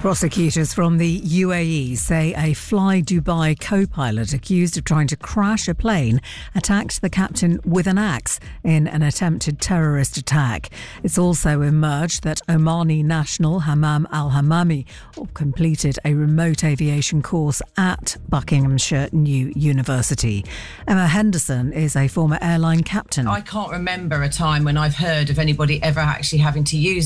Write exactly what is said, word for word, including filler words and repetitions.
Prosecutors from the U A E say a Fly Dubai co-pilot accused of trying to crash a plane attacked the captain with an axe in an attempted terrorist attack. It's also emerged that Omani national Hammam Al-Hammami completed a remote aviation course at Buckinghamshire New University. Emma Henderson is a former airline captain. I can't remember a time when I've heard of anybody ever actually having to use